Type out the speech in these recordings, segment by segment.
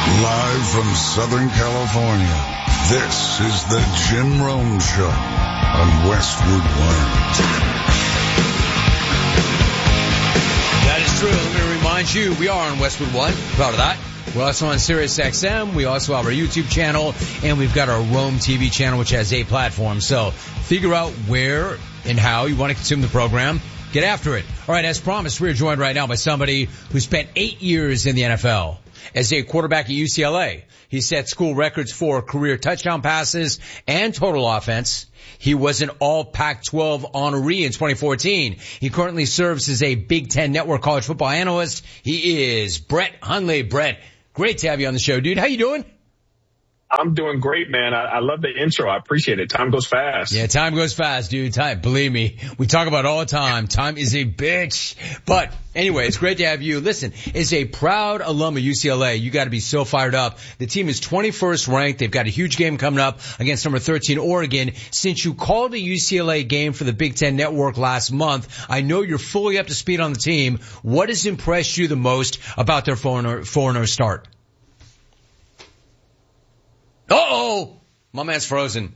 Live from Southern California, this is the Jim Rome Show on Westwood One. That is true. Let me remind you, we are on Westwood One. Proud of that. We're also on Sirius XM. We also have our YouTube channel, and we've got our Rome TV channel, which has 8 platforms. So figure out where and how you want to consume the program. Get after it. All right, as promised, we're joined right now by somebody who spent 8 years in the NFL. As a quarterback at UCLA, he set school records for career touchdown passes and total offense. He was an all Pac-12 honoree in 2014. He currently serves as a Big Ten Network college football analyst. He is Brett Hundley. Brett, great to have you on the show, dude. How you doing? I'm doing great, man. I love the intro. I appreciate it. Time goes fast. Yeah, time goes fast, dude. Time, believe me, we talk about it all the time. Time is a bitch. But anyway, it's great to have you. Listen, as a proud alum of UCLA, you got to be so fired up. The team is 21st ranked. They've got a huge game coming up against number 13 Oregon. Since you called a UCLA game for the Big Ten Network last month, I know you're fully up to speed on the team. What has impressed you the most about their 4-0 start? Uh-oh! My man's frozen.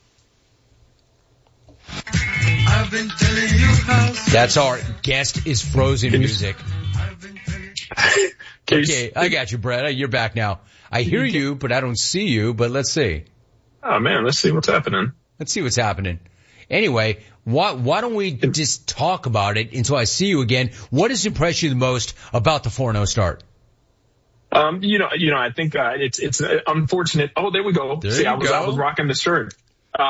I've been telling you how. That's our guest is frozen music. Okay, I got you, Brett. You're back now. I hear you, but I don't see you, but let's see. Oh, man, let's see what's happening. Let's see what's happening. Anyway, why don't we just talk about it until I see you again? What has impressed you the most about the 4-0 start? I think, it's unfortunate. Oh, there we go. I was rocking the shirt. But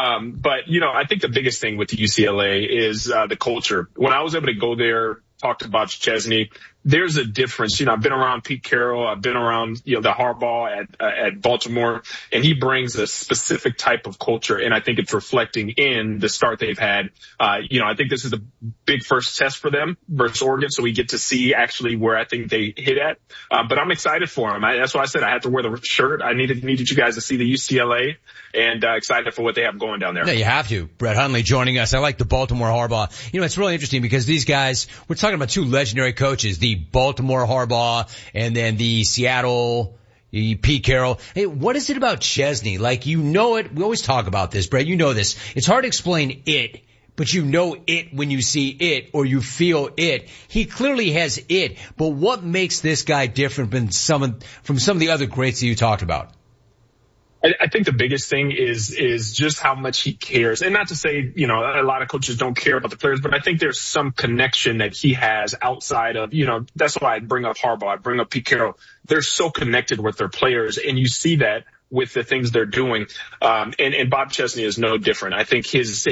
I think the biggest thing with UCLA is, the culture. When I was able to go there, talk to Bob Chesney, there's a difference. I've been around Pete Carroll. I've been around, the Harbaugh at Baltimore, and he brings a specific type of culture. And I think it's reflecting in the start they've had. I think this is a big first test for them versus Oregon. So we get to see actually where I think they hit at. But I'm excited for them. That's why I said I had to wear the shirt. I needed you guys to see the UCLA and, excited for what they have going down there. Yeah, you have to. Brett Hundley joining us. I like the Baltimore Harbaugh. It's really interesting because these guys, we're talking about 2 legendary coaches, the Baltimore Harbaugh and then the Seattle Pete Carroll. Hey, what is it about Chesney? Like, we always talk about this, Brett, you know this. It's hard to explain it, but you know it when you see it or you feel it. He clearly has it, but what makes this guy different from some of the other greats that you talked about? I think the biggest thing is just how much he cares. And not to say, a lot of coaches don't care about the players, but I think there's some connection that he has outside of, that's why I bring up Harbaugh, I bring up Pete Carroll. They're so connected with their players, and you see that with the things they're doing. And Bob Chesney is no different. I think his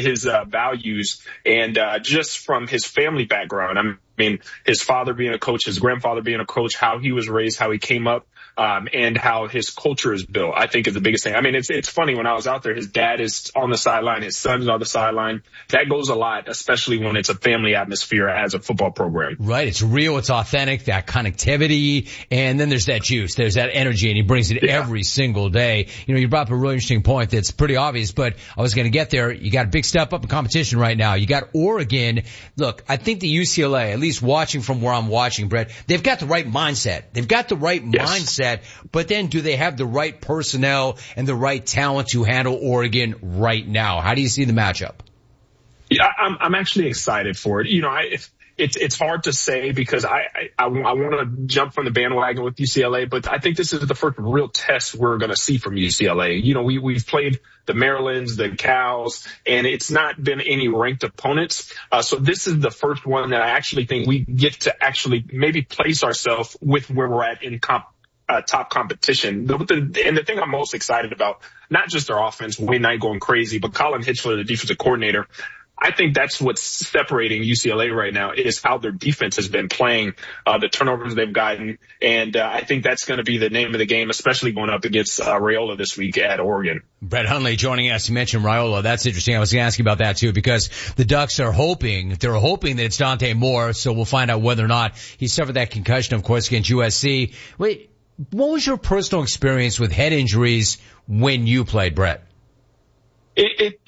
values and, just from his family background, I mean, his father being a coach, his grandfather being a coach, how he was raised, how he came up, and how his culture is built, I think is the biggest thing. I mean, it's funny when I was out there, his dad is on the sideline, his son's on the sideline. That goes a lot, especially when it's a family atmosphere as a football program. Right. It's real. It's authentic, that connectivity. And then there's that juice. There's that energy, and he brings it every single day. You brought up a really interesting point that's pretty obvious, but I was going to get there. You got a big step up in competition right now. You got Oregon. Look, I think the UCLA, at least watching from where I'm watching, Brett, they've got the right mindset. They've got the right mindset. But then do they have the right personnel and the right talent to handle Oregon right now? How do you see the matchup? Yeah, I'm actually excited for it. It's hard to say because I want to jump from the bandwagon with UCLA, but I think this is the first real test we're going to see from UCLA. We've played the Marylands, the Cows, and it's not been any ranked opponents. So this is the first one that I actually think we get to actually maybe place ourselves with where we're at in top competition. And the thing I'm most excited about, not just their offense, Wayne Knight going crazy, but Colin Hitchler, the defensive coordinator. I think that's what's separating UCLA right now is how their defense has been playing, the turnovers they've gotten. And I think that's going to be the name of the game, especially going up against Raiola this week at Oregon. Brett Hundley joining us. You mentioned Raiola. That's interesting. I was going to ask you about that too, because the Ducks are hoping that it's Dante Moore. So we'll find out whether or not he suffered that concussion, of course, against USC. Wait, what was your personal experience with head injuries when you played, Brett?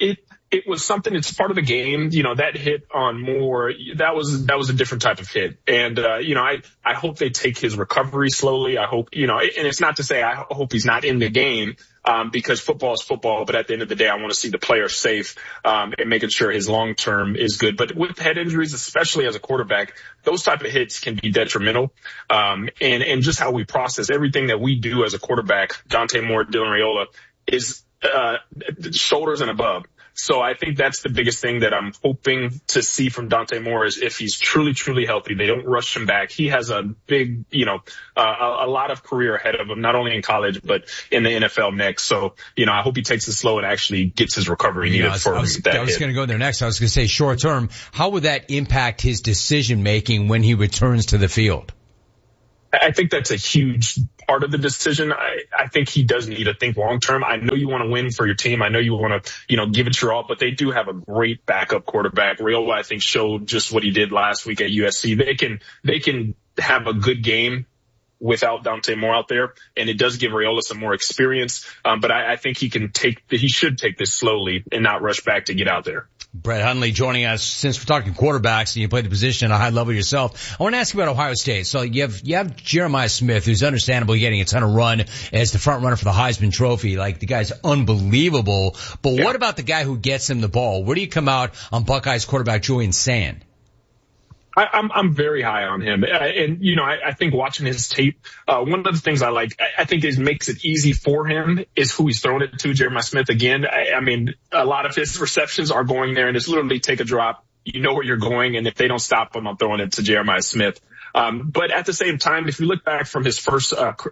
it was something, it's part of the game. You know, that hit on Moore, that was a different type of hit. And, you know, I hope they take his recovery slowly. I hope, you know, and it's not to say I hope he's not in the game, because football is football. But at the end of the day, I want to see the player safe, and making sure his long term is good. But with head injuries, especially as a quarterback, those type of hits can be detrimental. And just how we process everything that we do as a quarterback, Dante Moore, Dylan Raiola, is, shoulders and above. So I think that's the biggest thing that I'm hoping to see from Dante Moore is if he's truly, truly healthy, they don't rush him back. He has a big, you know, a lot of career ahead of him, not only in college, but in the NFL next. So, you know, I hope he takes it slow and actually gets his recovery needed for that. I was going to go there next. I was going to say short term. How would that impact his decision making when he returns to the field? I think that's a huge part of the decision. I think he does need to think long term. I know you want to win for your team. I know you want to, you know, give it your all, but they do have a great backup quarterback. Raiola, I think, showed just what he did last week at USC. They can have a good game without Dante Moore out there, and it does give Raiola some more experience. But I think he should take this slowly and not rush back to get out there. Brett Hundley joining us. Since we're talking quarterbacks and you played the position at a high level yourself, I want to ask you about Ohio State. So you have Jeremiah Smith, who's understandably getting a ton of run as the front runner for the Heisman Trophy. Like, the guy's unbelievable. But What about the guy who gets him the ball? Where do you come out on Buckeyes quarterback Julian Sand? I'm very high on him. And, you know, I think watching his tape, one of the things I like, I think is makes it easy for him is who he's throwing it to, Jeremiah Smith. Again, I mean, a lot of his receptions are going there, and it's literally take a drop. You know where you're going, and if they don't stop him, I'm throwing it to Jeremiah Smith. But at the same time, if you look back from his first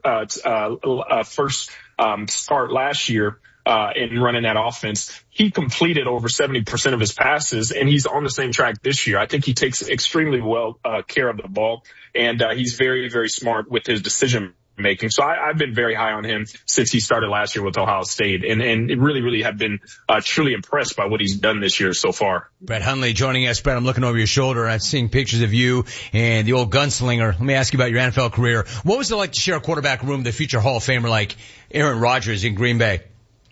start last year, in running that offense, he completed over 70% of his passes, and he's on the same track this year. I think he takes extremely well care of the ball, and he's very, very smart with his decision making. So I've been very high on him since he started last year with Ohio State, and really have been truly impressed by what he's done this year so far. Brett Hundley joining us. Brett, I'm looking over your shoulder and I'm seeing pictures of you and the old gunslinger. Let me ask you about your NFL career. What was it like to share a quarterback room with a future Hall of Famer like Aaron Rodgers in Green Bay?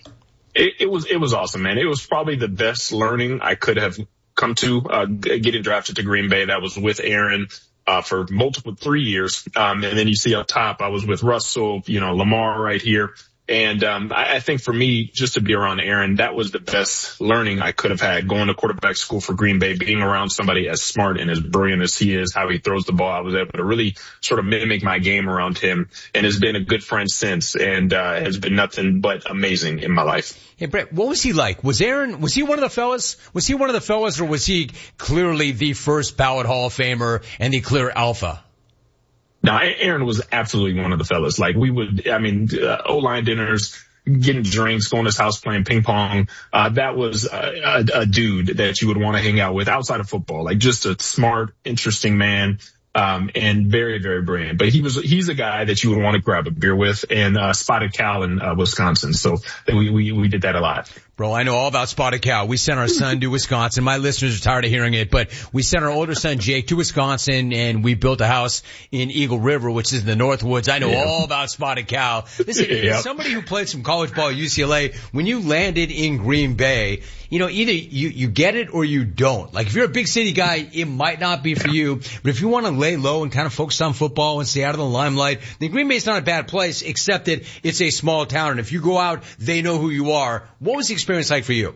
It was awesome, man. It was probably the best learning I could have come to, getting drafted to Green Bay. That was with Aaron, for 3 years. And then you see up top, I was with Russell, you know, Lamar right here. And, I think for me, just to be around Aaron, that was the best learning I could have had, going to quarterback school for Green Bay, being around somebody as smart and as brilliant as he is, how he throws the ball. I was able to really sort of mimic my game around him, and has been a good friend since, and, has been nothing but amazing in my life. Hey, Brett, what was he like? Was he one of the fellas? Was he one of the fellas, or was he clearly the first ballot Hall of Famer and the clear alpha? No, Aaron was absolutely one of the fellas. Like, we would, O-line dinners, getting drinks, going to his house, playing ping pong. That was a dude that you would want to hang out with outside of football. Like, just a smart, interesting man. And very, very brilliant. But he's a guy that you would want to grab a beer with, and Spotted Cow in Wisconsin. So we did that a lot. Bro, I know all about Spotted Cow. We sent our son to Wisconsin. My listeners are tired of hearing it, but we sent our older son Jake to Wisconsin, and we built a house in Eagle River, which is in the Northwoods. I know all about Spotted Cow. Listen, somebody who played some college ball at UCLA, when you landed in Green Bay, you know, either you get it or you don't. Like, if you're a big city guy, it might not be for you, but if you want to lay low and kind of focus on football and stay out of the limelight, then Green Bay's not a bad place, except that it's a small town, and if you go out, they know who you are. What was the experience like for you?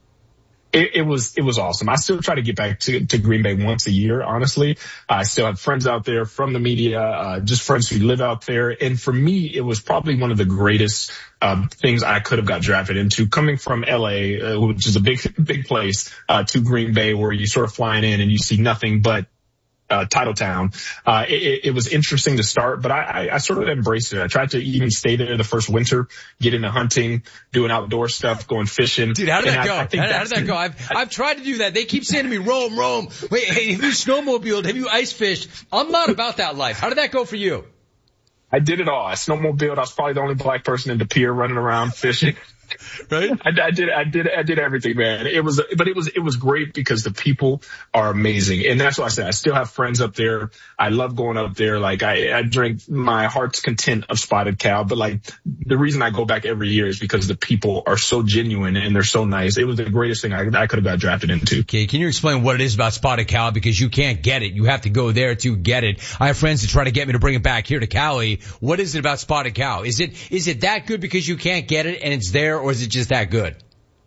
It was awesome. I still try to get back to Green Bay once a year, honestly. I still have friends out there from the media, just friends who live out there. And for me, it was probably one of the greatest things I could have got drafted into, coming from LA, which is a big place, to Green Bay, where you sort of flying in and you see nothing but Title Town. It was interesting to start, but I sort of embraced it. I tried to even stay there the first winter, get into hunting, doing outdoor stuff, going fishing. Dude, how did that go? How did that go? I've tried to do that. They keep saying to me, Rome. Wait, hey, have you snowmobiled? Have you ice fished? I'm not about that life. How did that go for you? I did it all. I snowmobiled. I was probably the only black person in the pier running around fishing. Right? I did everything, man. It was great because the people are amazing. And that's what I said. I still have friends up there. I love going up there. Like I drink my heart's content of Spotted Cow, but like the reason I go back every year is because the people are so genuine and they're so nice. It was the greatest thing I could have got drafted into. Okay. Can you explain what it is about Spotted Cow? Because you can't get it. You have to go there to get it. I have friends that try to get me to bring it back here to Cali. What is it about Spotted Cow? Is it that good because you can't get it and it's there, or is it just that good?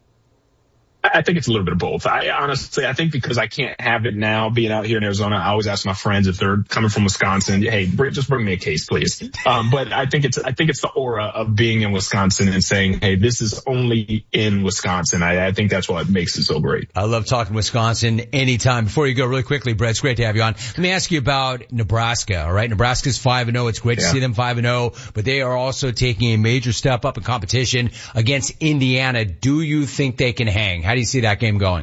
I think it's a little bit of both. I think because I can't have it now being out here in Arizona, I always ask my friends if they're coming from Wisconsin, hey, just bring me a case, please. But I think it's the aura of being in Wisconsin and saying, hey, this is only in Wisconsin. I think that's what makes it so great. I love talking Wisconsin anytime. Before you go really quickly, Brett, it's great to have you on. Let me ask you about Nebraska. All right. Nebraska's 5-0. It's great to see them 5-0, but they are also taking a major step up in competition against Indiana. Do you think they can hang? How do you see that game going?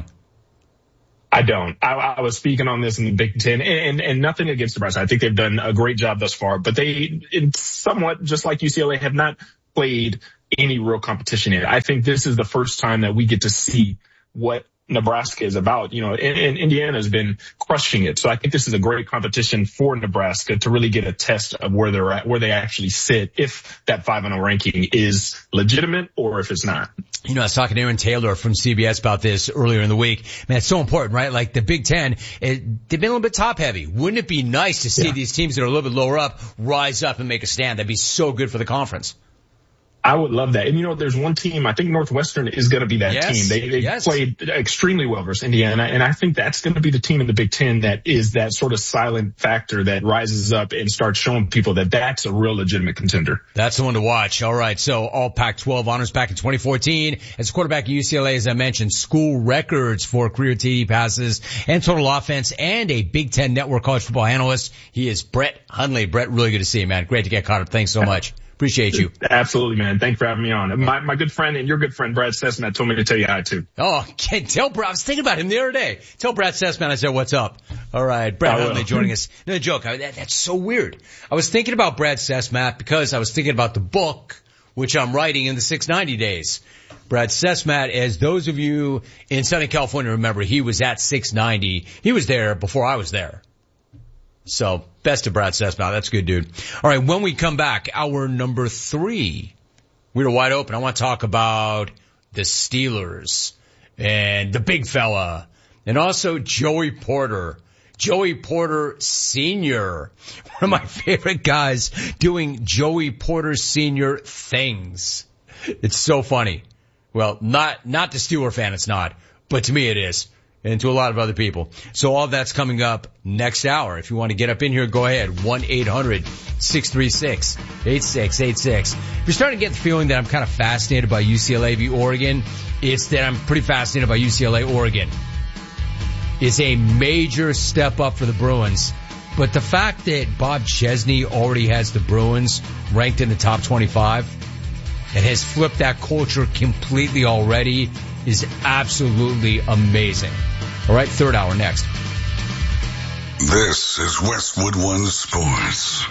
I don't. I was speaking on this in the Big Ten, and nothing against Nebraska. I think they've done a great job thus far, but it's somewhat just like UCLA, have not played any real competition yet. I think this is the first time that we get to see what Nebraska is about, and Indiana has been crushing it. So I think this is a great competition for Nebraska to really get a test of where they're at, where they actually sit, if that 5-0 ranking is legitimate or if it's not. I was talking to Aaron Taylor from CBS about this earlier in the week. Man, it's so important, right? Like the Big Ten, they've been a little bit top heavy. Wouldn't it be nice to see these teams that are a little bit lower up rise up and make a stand? That'd be so good for the conference. I would love that. And there's one team, I think Northwestern is going to be that team. They played extremely well versus Indiana. And I think that's going to be the team in the Big Ten that is that sort of silent factor that rises up and starts showing people that that's a real legitimate contender. That's the one to watch. All right. So all Pac-12 honors back in 2014. As quarterback at UCLA, as I mentioned, school records for career TD passes and total offense, and a Big Ten Network college football analyst. He is Brett Hundley. Brett, really good to see you, man. Great to get caught up. Thanks so much. Appreciate you. Absolutely, man. Thanks for having me on. My good friend and your good friend, Brad Sessman, told me to tell you hi, too. Oh, tell Brad. I was thinking about him the other day. Tell Brad Sessman I said, what's up? All right. Brad Hundley joining us. No joke. That's so weird. I was thinking about Brad Sessman because I was thinking about the book, which I'm writing in the 690 days. Brad Sessman, as those of you in Southern California remember, he was at 690. He was there before I was there. So, best to Brad Sessman. That's good, dude. All right, when we come back, hour number 3, we're wide open. I want to talk about the Steelers and the big fella, and also Joey Porter. Joey Porter Sr., one of my favorite guys doing Joey Porter Sr. things. It's so funny. Well, not the Steeler fan, it's not, but to me it is. And to a lot of other people. So all that's coming up next hour. If you want to get up in here, go ahead. 1-800-636-8686. If you're starting to get the feeling that I'm kind of fascinated by UCLA v. Oregon, it's that I'm pretty fascinated by UCLA, Oregon. It's a major step up for the Bruins. But the fact that Bob Chesney already has the Bruins ranked in the top 25 and has flipped that culture completely already is absolutely amazing. All right, third hour next. This is Westwood One Sports.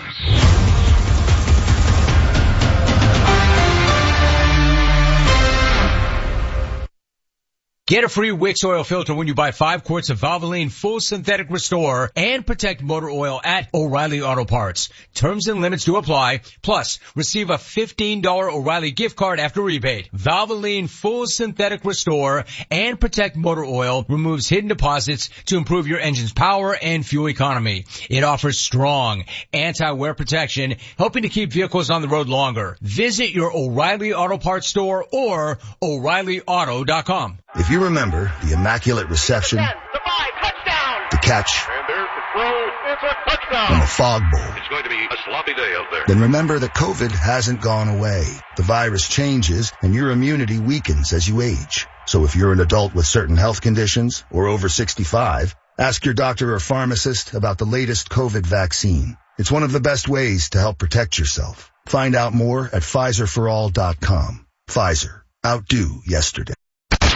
Get a free Wix oil filter when you buy 5 quarts of Valvoline Full Synthetic Restore and Protect Motor Oil at O'Reilly Auto Parts. Terms and limits do apply. Plus, receive a $15 O'Reilly gift card after rebate. Valvoline Full Synthetic Restore and Protect Motor Oil removes hidden deposits to improve your engine's power and fuel economy. It offers strong anti-wear protection, helping to keep vehicles on the road longer. Visit your O'Reilly Auto Parts store or O'ReillyAuto.com. If you remember the immaculate reception, the catch, and the fog bowl, it's going to be a sloppy day out there. Then remember that COVID hasn't gone away. The virus changes and your immunity weakens as you age. So if you're an adult with certain health conditions or over 65, ask your doctor or pharmacist about the latest COVID vaccine. It's one of the best ways to help protect yourself. Find out more at PfizerForAll.com. Pfizer. Outdo yesterday.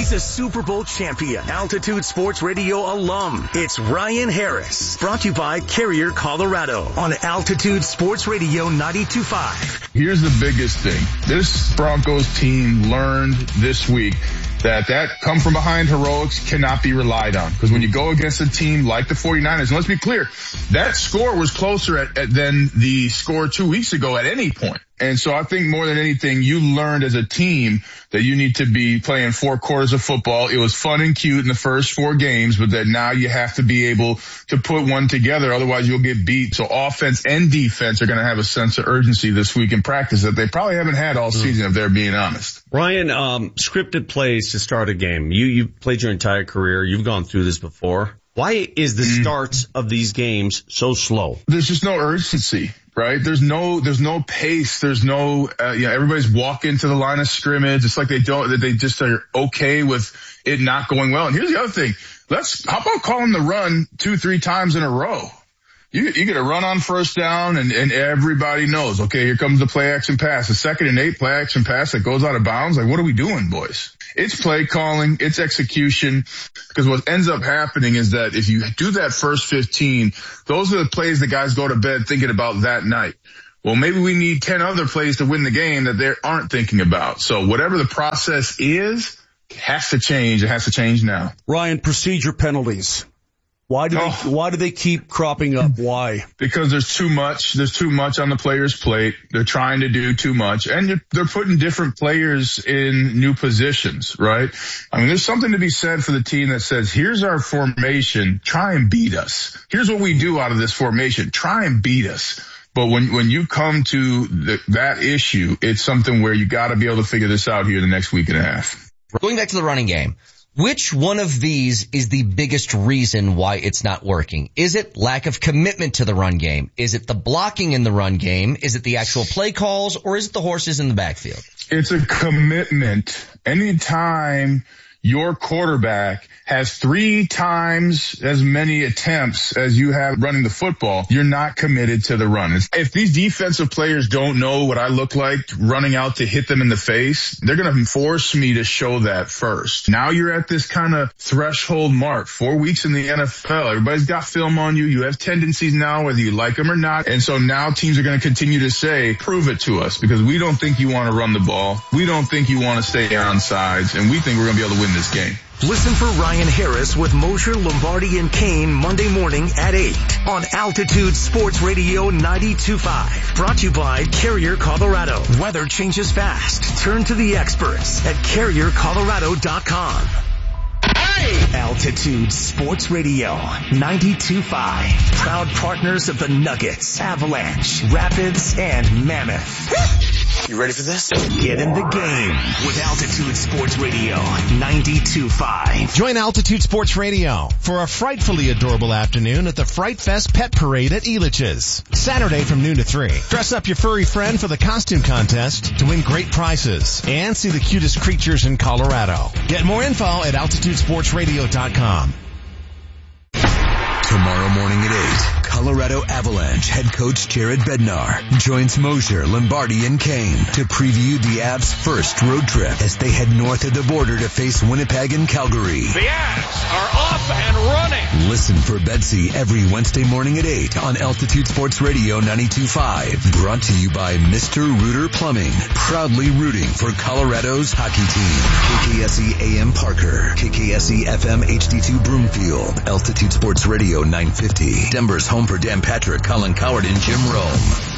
He's a Super Bowl champion, Altitude Sports Radio alum. It's Ryan Harris, brought to you by Carrier, Colorado, on Altitude Sports Radio 92.5. Here's the biggest thing. This Broncos team learned this week that come from behind heroics cannot be relied on. Because when you go against a team like the 49ers, and let's be clear, that score was closer than the score 2 weeks ago at any point. And so I think more than anything, you learned as a team that you need to be playing 4 quarters of football. It was fun and cute in the first 4 games, but that now you have to be able to put one together. Otherwise you'll get beat. So offense and defense are going to have a sense of urgency this week in practice that they probably haven't had all season, if they're being honest. Ryan, scripted plays to start a game. You played your entire career. You've gone through this before. Why is the starts of these games so slow? There's just no urgency, right? There's no pace. There's no, everybody's walking to the line of scrimmage. It's like they just are okay with it not going well. And here's the other thing. How about calling the run 2-3 times in a row? You get a run on first down and everybody knows, okay, here comes the play action pass. The 2nd and 8 play action pass that goes out of bounds. Like, what are we doing, boys? It's play calling, it's execution, because what ends up happening is that if you do that first 15, those are the plays that guys go to bed thinking about that night. Well, maybe we need 10 other plays to win the game that they aren't thinking about. So whatever the process is, it has to change. It has to change now. Ryan, procedure penalties. Why do they keep cropping up? Why? Because there's too much on the player's plate. They're trying to do too much, and they're putting different players in new positions, right? I mean, there's something to be said for the team that says, here's our formation, try and beat us. Here's what we do out of this formation, try and beat us. But when you come to that issue, it's something where you got to be able to figure this out here in the next week and a half. Going back to the running game. Which one of these is the biggest reason why it's not working? Is it lack of commitment to the run game? Is it the blocking in the run game? Is it the actual play calls? Or is it the horses in the backfield? It's a commitment. Anytime your quarterback has 3 times as many attempts as you have running the football, you're not committed to the run. If these defensive players don't know what I look like running out to hit them in the face, they're going to force me to show that first. Now you're at this kind of threshold mark, 4 weeks in the NFL. Everybody's got film on you. You have tendencies now, whether you like them or not. And so now teams are going to continue to say, prove it to us, because we don't think you want to run the ball. We don't think you want to stay on sides, and we think we're going to be able to win this game. Listen for Ryan Harris with Mosher, Lombardi, and Kane Monday morning at 8 on Altitude Sports Radio 92.5. Brought to you by Carrier, Colorado. Weather changes fast. Turn to the experts at CarrierColorado.com. Hey! Altitude Sports Radio 92.5. Proud partners of the Nuggets, Avalanche, Rapids, and Mammoth. You ready for this? Get in the game with Altitude Sports Radio 92.5. Join Altitude Sports Radio for a frightfully adorable afternoon at the Fright Fest Pet Parade at Elitch's. Saturday from noon to 3. Dress up your furry friend for the costume contest to win great prizes and see the cutest creatures in Colorado. Get more info at AltitudeSportsRadio.com. Tomorrow morning at 8, Colorado Avalanche head coach Jared Bednar joins Mosher, Lombardi, and Kane to preview the Avs' first road trip as they head north of the border to face Winnipeg and Calgary. The Avs are off and running. Listen for Betsy every Wednesday morning at 8 on Altitude Sports Radio 92.5. Brought to you by Mr. Rooter Plumbing, proudly rooting for Colorado's hockey team. KKSE AM Parker, KKSE FM HD2 Broomfield, Altitude Sports Radio 950. Denver's home for Dan Patrick, Colin Coward, and Jim Rome.